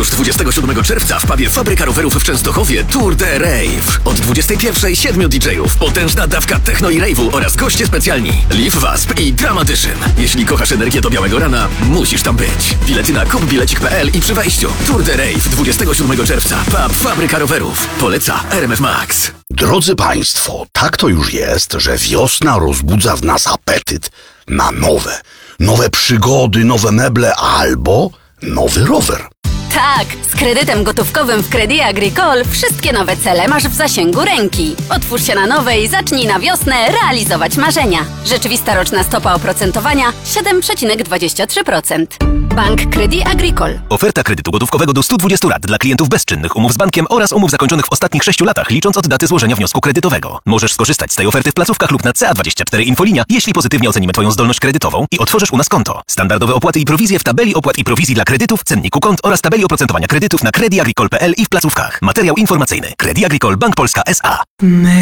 Już 27 czerwca w pubie Fabryka Rowerów w Częstochowie Tour de Rave. Od 21 7 DJ-ów, potężna dawka techno i rave'u oraz goście specjalni Liv Wasp i Dramadytion. Jeśli kochasz energię do białego rana, musisz tam być. Bilety na kupbilecik.pl i przy wejściu. Tour de Rave 27 czerwca. Pub Fabryka Rowerów. Poleca RMF Max. Drodzy Państwo, tak to już jest, że wiosna rozbudza w nas apetyt na nowe przygody, nowe meble albo nowy rower. Tak, z kredytem gotówkowym w Crédit Agricole wszystkie nowe cele masz w zasięgu ręki. Otwórz się na nowe i zacznij na wiosnę realizować marzenia. Rzeczywista roczna stopa oprocentowania 7,23%. Bank Crédit Agricole. Oferta kredytu gotówkowego do 120 rat dla klientów bezczynnych, umów z bankiem oraz umów zakończonych w ostatnich 6 latach, licząc od daty złożenia wniosku kredytowego. Możesz skorzystać z tej oferty w placówkach lub na CA24 Infolinia, jeśli pozytywnie ocenimy Twoją zdolność kredytową i otworzysz u nas konto. Standardowe opłaty i prowizje w tabeli opłat i prowizji dla kredytów, cenniku kont oraz tabeli oprocentowania kredytów na crediagricole.pl i w placówkach. Materiał informacyjny. Crédit Agricole Bank Polska S.A.